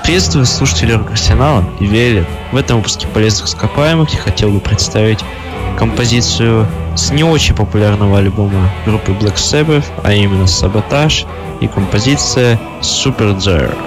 Приветствую слушателей Рок-Арсенала и Велит. В этом выпуске полезных ископаемых я хотел бы представить композицию с не очень популярного альбома группы Black Sabbath, а именно Sabotage, и композиция Super Jar.